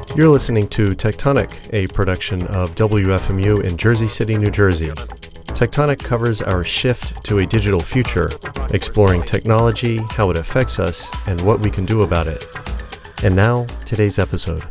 You're listening to Tectonic, a production of WFMU in Jersey City, New Jersey. Tectonic covers our shift to a digital future, exploring technology, how it affects us, and what we can do about it. And now, today's episode.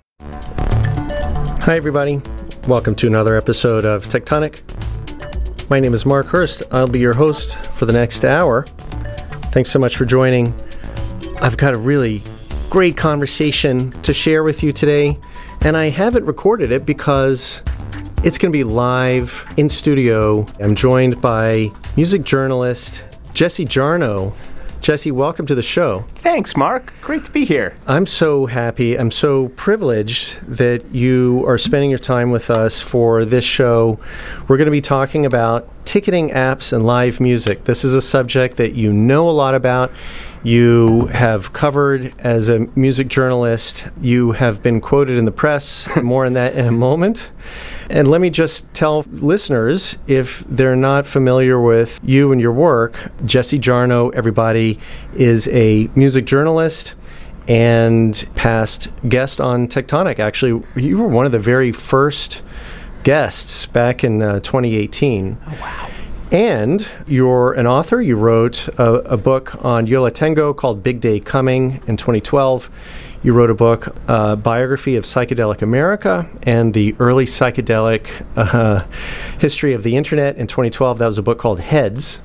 Hi, everybody. Welcome to another episode of Tectonic. My name is Mark Hurst. I'll be your host for the next hour. Thanks so much for joining. I've got a really great conversation to share with you today, and I haven't recorded it because it's going to be live in studio. I'm joined by music journalist Jesse Jarnow. Jesse, welcome to the show. Thanks, Mark. Great to be here. I'm so happy. I'm so privileged that you are spending your time with us for this show. We're going to be talking about ticketing apps and live music. This is a subject that you know a lot about. You have covered as a music journalist. You have been quoted in the press. More on that in a moment. And let me just tell listeners, if they're not familiar with you and your work, Jesse Jarnow, everybody, is a music journalist and past guest on Tectonic. Actually, you were one of the very first guests back in 2018. Oh, wow. And you're an author. You wrote a book on Yo La Tengo called Big Day Coming in 2012. You wrote a book, biography of psychedelic America and the early psychedelic history of the internet in 2012. That was a book called Heads.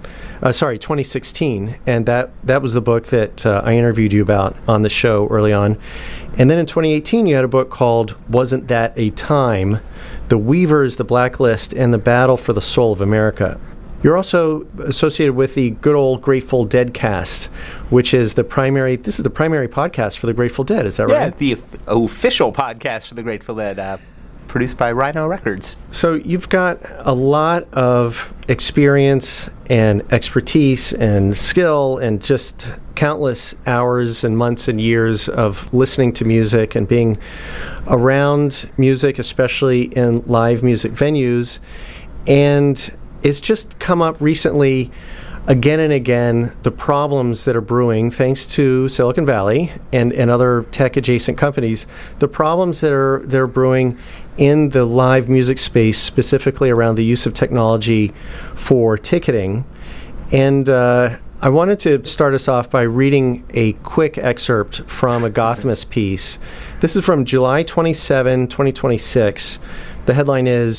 2016. And that was the book that I interviewed you about on the show early on. And then in 2018, you had a book called Wasn't That a Time? The Weavers, the Blacklist, and the Battle for the Soul of America. You're also associated with the good old Grateful Dead cast, which is the primary podcast for the Grateful Dead, is that right? Yeah, the official podcast for the Grateful Dead, produced by Rhino Records. So you've got a lot of experience and expertise and skill and just countless hours and months and years of listening to music and being around music, especially in live music venues. And it's just come up recently again and again, the problems that are brewing thanks to Silicon Valley and other tech-adjacent companies, the problems that are brewing in the live music space, specifically around the use of technology for ticketing. And I wanted to start us off by reading a quick excerpt from a Gothamist piece. This is from July 27, 2026. The headline is,